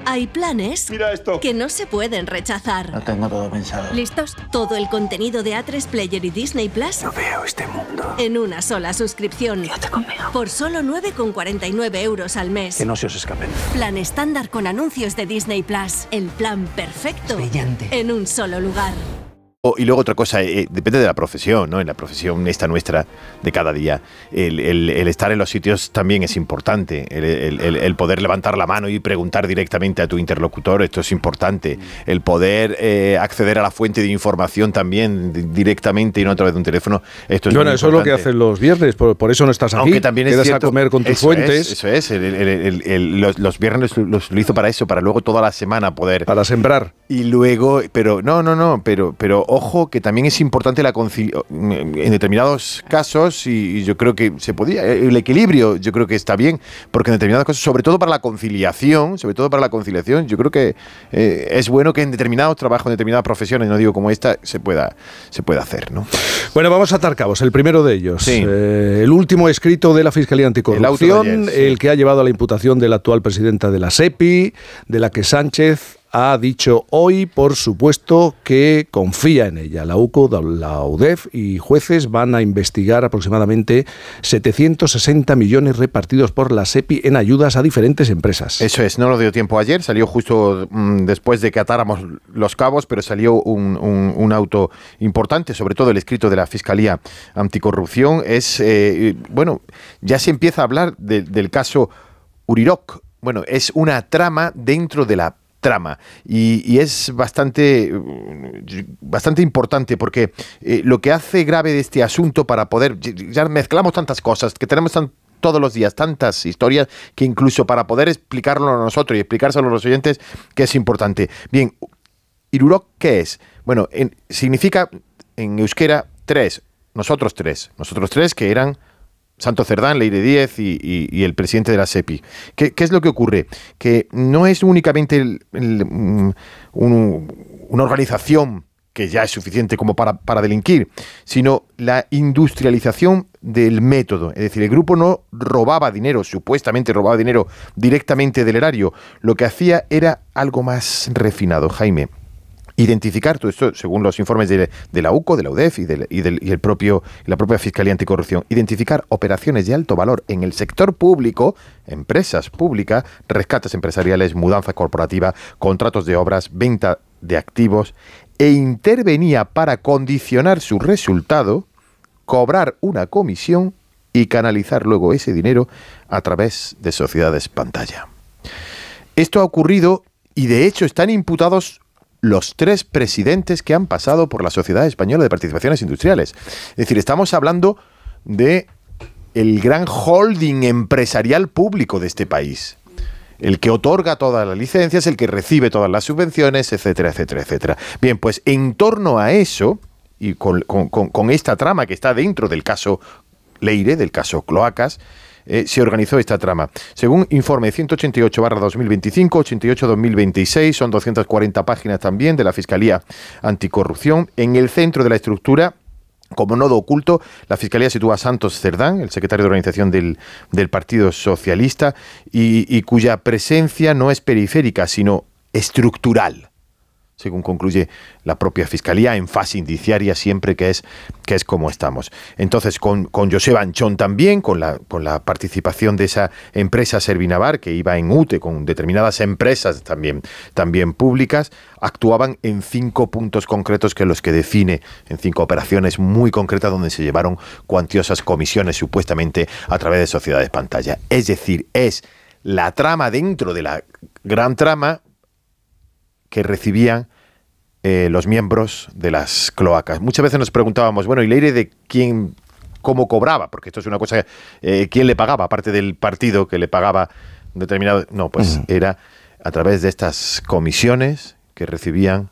Hay planes Mira esto. que no se pueden rechazar. Lo tengo todo pensado. ¿Listos? Todo el contenido de A3 Player y Disney Plus No veo este mundo. en una sola suscripción. Quédate conmigo. Por solo 9,49 euros al mes. Que no se os escapen. Plan estándar con anuncios de Disney Plus. El plan perfecto. Brillante. En un solo lugar. Y luego otra cosa, depende de la profesión, ¿no? En la profesión esta nuestra de cada día, el estar en los sitios también es importante. El poder levantar la mano y preguntar directamente a tu interlocutor, esto es importante. El poder acceder a la fuente de información también directamente y no a través de un teléfono, esto es muy importante. Eso es lo que hacen los viernes, por eso no estás aquí. Aunque también es quedas cierto, a comer con tus fuentes. Eso es, los viernes los utilizo para eso, para luego toda la semana poder... Para sembrar. Y luego, pero ojo que también es importante la conciliación en determinados casos, y yo creo que se podía, el equilibrio yo creo que está bien, porque en determinados casos, sobre todo para la conciliación, yo creo que es bueno que en determinados trabajos, en determinadas profesiones, no digo como esta, se pueda hacer, ¿no? Bueno, vamos a atar cabos. El primero de ellos, sí. El último escrito de la Fiscalía Anticorrupción, el auto de ayer, sí. el que ha llevado a la imputación de la actual presidenta de la SEPI, de la que Sánchez ha dicho hoy, por supuesto, que confía en ella. La UCO, la UDEF y jueces van a investigar aproximadamente 760 millones repartidos por la SEPI en ayudas a diferentes empresas. Eso es, no nos dio tiempo ayer, salió justo después de que atáramos los cabos, pero salió un auto importante, sobre todo el escrito de la Fiscalía Anticorrupción. Ya se empieza a hablar del caso Uriroc. Bueno, es una trama dentro de la trama y es bastante importante porque lo que hace grave de este asunto, para poder, ya mezclamos tantas cosas, que tenemos todos los días tantas historias, que incluso para poder explicarlo a nosotros y explicárselo a los oyentes, que es importante. Bien, Uriroc, ¿qué es? Bueno, significa en euskera nosotros tres, que eran Santo Cerdán, Leire Díez y el presidente de la SEPI. ¿Qué es lo que ocurre? Que no es únicamente una organización que ya es suficiente como para delinquir, sino la industrialización del método. Es decir, el grupo no robaba dinero, supuestamente robaba dinero directamente del erario. Lo que hacía era algo más refinado, Jaime. Identificar todo esto, según los informes de la UCO, de la UDEF y la propia Fiscalía Anticorrupción, identificar operaciones de alto valor en el sector público, empresas públicas, rescates empresariales, mudanza corporativa, contratos de obras, venta de activos, e intervenía para condicionar su resultado, cobrar una comisión y canalizar luego ese dinero a través de sociedades pantalla. Esto ha ocurrido y de hecho están imputados los 3 presidentes que han pasado por la Sociedad Española de Participaciones Industriales. Es decir, estamos hablando de el gran holding empresarial público de este país. El que otorga todas las licencias, el que recibe todas las subvenciones, etcétera, etcétera, etcétera. Bien, pues en torno a eso, y con esta trama que está dentro del caso Leire, del caso Cloacas, se organizó esta trama. Según informe 188/2025, 88/2026, son 240 páginas también de la Fiscalía Anticorrupción. En el centro de la estructura, como nodo oculto, la Fiscalía sitúa a Santos Cerdán, el secretario de organización del Partido Socialista, y cuya presencia no es periférica, sino estructural, según concluye la propia Fiscalía, en fase indiciaria siempre, que es como estamos. Entonces, con Joseba Anchón también, con la participación de esa empresa Servinavar, que iba en UTE, con determinadas empresas también públicas, actuaban en 5 puntos concretos que los que define, en 5 operaciones muy concretas donde se llevaron cuantiosas comisiones supuestamente a través de sociedades pantalla. Es decir, es la trama dentro de la gran trama que recibían los miembros de las cloacas. Muchas veces nos preguntábamos, bueno, ¿y Leire de quién, cómo cobraba? Porque esto es una cosa, ¿quién le pagaba? Aparte del partido que le pagaba determinado... No, pues era a través de estas comisiones que recibían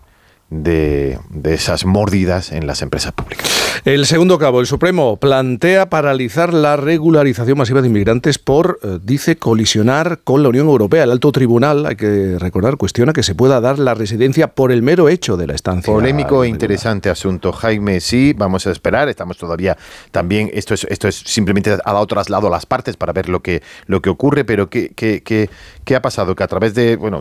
de esas mordidas en las empresas públicas. El segundo cabo, el Supremo plantea paralizar la regularización masiva de inmigrantes por, dice, colisionar con la Unión Europea. El alto tribunal, hay que recordar, cuestiona que se pueda dar la residencia por el mero hecho de la estancia. Polémico e interesante asunto, Jaime. Sí, vamos a esperar. Estamos todavía también. Esto es simplemente ha dado traslado a las partes para ver lo que ocurre. Pero ¿qué ha pasado? Que a través de